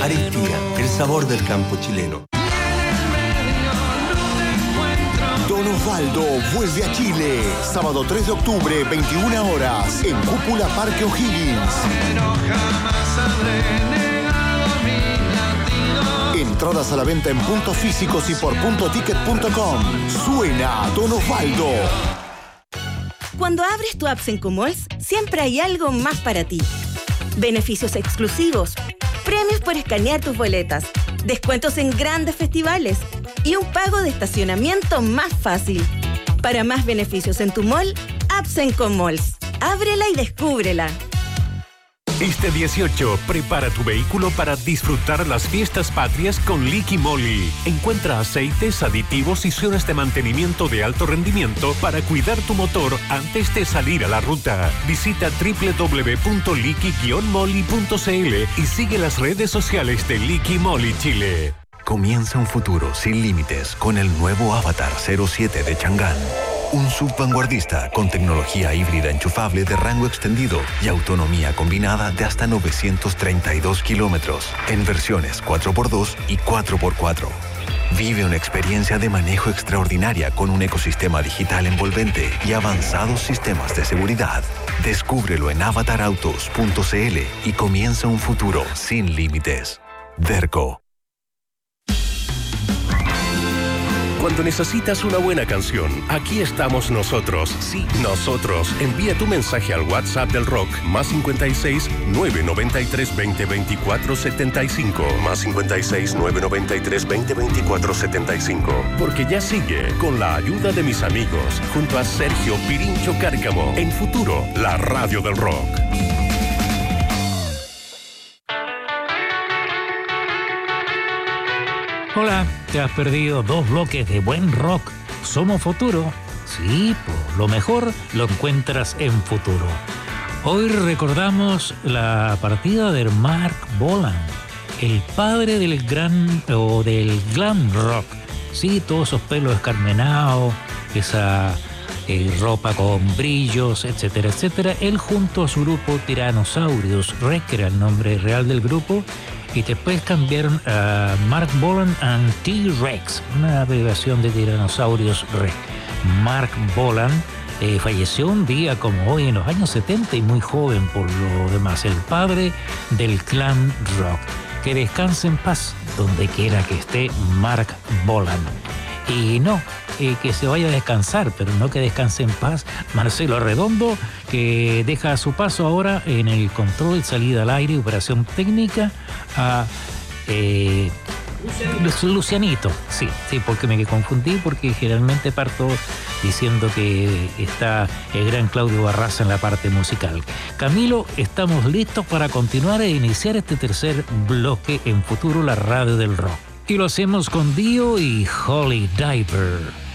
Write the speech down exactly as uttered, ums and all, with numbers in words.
Aristía, el sabor del campo chileno. Don Osvaldo vuelve a Chile. Sábado tres de octubre, veintiuna horas, en Cúpula Parque O'Higgins. Entradas a la venta en puntos físicos y por punto ticket punto com. Suena Don Osvaldo. Cuando abres tu app Sencomalls, siempre hay algo más para ti. Beneficios exclusivos, premios por escanear tus boletas, descuentos en grandes festivales y un pago de estacionamiento más fácil. Para más beneficios en tu mall, app Sencomalls. Ábrela y descúbrela. Este dieciocho, prepara tu vehículo para disfrutar las fiestas patrias con Liqui Moly. Encuentra aceites, aditivos y zonas de mantenimiento de alto rendimiento para cuidar tu motor antes de salir a la ruta. Visita doble u doble u doble u punto liqui guion moly punto c l y sigue las redes sociales de Liqui Moly Chile. Comienza un futuro sin límites con el nuevo Avatar cero siete de Chang'an. Un subvanguardista con tecnología híbrida enchufable de rango extendido y autonomía combinada de hasta novecientos treinta y dos kilómetros en versiones cuatro por dos y cuatro por cuatro. Vive una experiencia de manejo extraordinaria con un ecosistema digital envolvente y avanzados sistemas de seguridad. Descúbrelo en avatar autos punto c l y comienza un futuro sin límites. Derco. Cuando necesitas una buena canción, aquí estamos nosotros. Sí, nosotros. Envía tu mensaje al WhatsApp del Rock, más cincuenta y seis, nueve noventa y tres, veinte, veinticuatro, setenta y cinco. Más cincuenta y seis, nueve noventa y tres, veinte, veinticuatro, setenta y cinco. Porque ya sigue, con la ayuda de mis amigos, junto a Sergio Pirincho Cárcamo, en Futuro, la radio del rock. Hola, te has perdido dos bloques de buen rock. ¿Somos Futuro? Sí, pues lo mejor lo encuentras en Futuro. Hoy recordamos la partida de Mark Bolan, el padre del gran o del glam rock. Sí, todos esos pelos escarmenados, esa eh, ropa con brillos, etcétera, etcétera. Él junto a su grupo Tyrannosaurus Rex, que era el nombre real del grupo, y después cambiaron a Mark Bolan and T-Rex, una abreviación de Tyrannosaurus Rex. Mark Bolan eh, falleció un día como hoy en los años setenta y muy joven por lo demás, el padre del glam rock. Que descanse en paz donde quiera que esté Mark Bolan. Y no, eh, que se vaya a descansar, pero no que descanse en paz Marcelo Arredondo, que deja a su paso ahora en el control, salida al aire, operación técnica a eh, Lucianito. Lucianito, sí, sí, porque me confundí, porque generalmente parto diciendo que está el gran Claudio Barraza en la parte musical. Camilo, estamos listos para continuar e iniciar este tercer bloque en Futuro, la radio del rock. Y lo hacemos con Dio y Holy Diver.